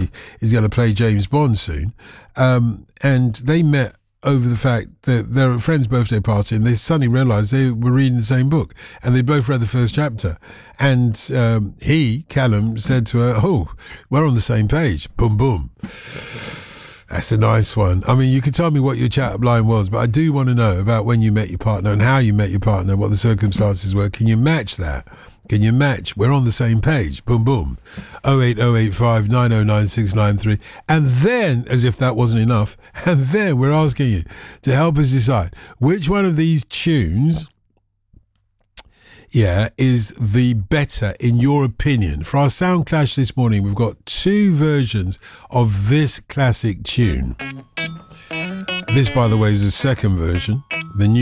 is going to play James Bond soon. And they met over the fact that they're at a friend's birthday party, and they suddenly realised they were reading the same book, and they both read the first chapter. And Callum, said to her, "Oh, we're on the same page." Boom, boom. That's a nice one. I mean, you could tell me what your chat-up line was, but I do want to know about when you met your partner and how you met your partner, what the circumstances were. Can you match that? Can you match? We're on the same page. Boom, boom. 08085 909 693. And then, as if that wasn't enough, and then we're asking you to help us decide which one of these tunes, is the better in your opinion. For our Sound Clash this morning, we've got two versions of this classic tune. This, by the way, is the second version. The new